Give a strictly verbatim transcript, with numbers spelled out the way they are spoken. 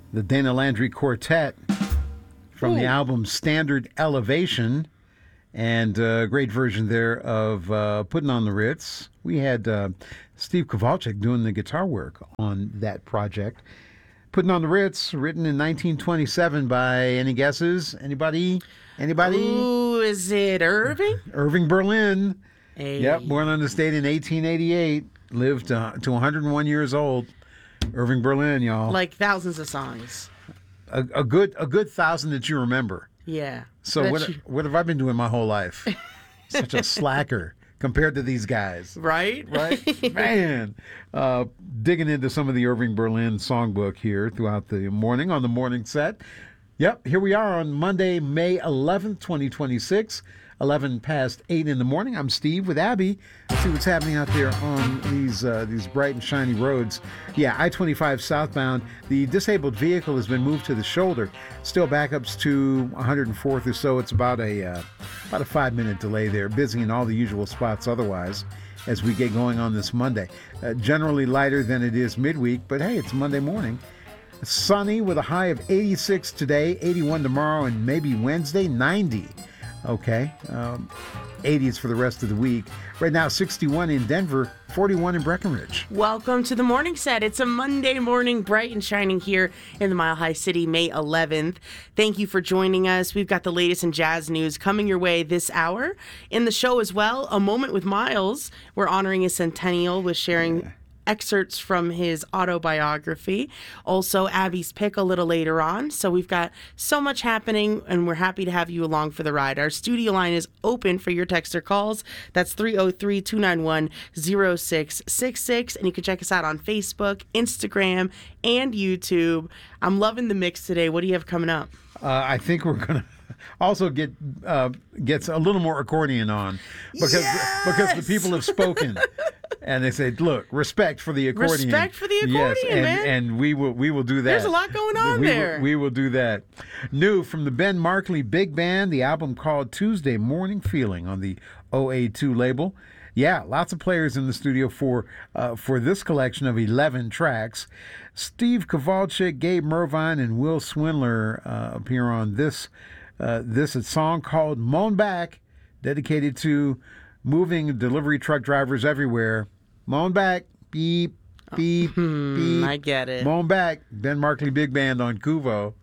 the Dana Landry Quartet from Ooh. the album Standard Elevation, and a great version there of uh, Putting on the Ritz. We had uh, Steve Kowalczyk doing the guitar work on that project. Putting on the Ritz, written in nineteen twenty-seven by, any guesses? Anybody? Anybody? Ooh, is it Irving? Irving Berlin. Hey. Yep, born on the state in eighteen eighty-eight. Lived uh, to one hundred one years old. Irving Berlin, y'all. Like thousands of songs. A, a good a good thousand that you remember. Yeah. So what, you... what have I been doing my whole life? Such a slacker compared to these guys. Right? Right? Man. Uh, digging into some of the Irving Berlin songbook here throughout the morning on the morning set. Yep, here we are on Monday, May eleventh, twenty twenty-six. eleven past eight in the morning. I'm Steve with Abby. Let's see what's happening out there on these uh, these bright and shiny roads. Yeah, I twenty-five southbound. The disabled vehicle has been moved to the shoulder. Still backups to one hundred fourth or so. It's about a uh, about a five minute delay there. Busy in all the usual spots otherwise as we get going on this Monday. Uh, generally lighter than it is midweek, but hey, it's Monday morning. Sunny with a high of eighty-six today, eighty-one tomorrow, and maybe Wednesday, ninety. Okay, um, eighties for the rest of the week. Right now, sixty-one in Denver, forty-one in Breckenridge. Welcome to the morning set. It's a Monday morning, bright and shining here in the Mile High City, May eleventh. Thank you for joining us. We've got the latest in jazz news coming your way this hour. In the show as well, A Moment with Miles. We're honoring his centennial with sharing... Yeah. excerpts from his autobiography. Also, Abby's pick a little later on. So we've got so much happening, and we're happy to have you along for the ride. Our studio line is open for your text or calls. That's three oh three, two nine one, oh six six six. And you can check us out on Facebook, Instagram, and YouTube. I'm loving the mix today. What do you have coming up? Uh, I think we're going to also get uh, gets a little more accordion on because yes! because the people have spoken. And they say, "Look, respect for the accordion." Respect for the accordion, yes, and, man. And we will, we will do that. There's a lot going on we there. Will, we will do that. New from the Ben Markley Big Band, the album called Tuesday Morning Feeling on the O A two label. Yeah, lots of players in the studio for uh, for this collection of eleven tracks. Steve Kowalczyk, Gabe Mervine, and Will Swindler uh, appear on this uh, this a song called "Moan Back," dedicated to moving delivery truck drivers everywhere. Moan back, beep, beep, hmm, beep. I get it. Moan back. Ben Markley Big Band on Kuvo.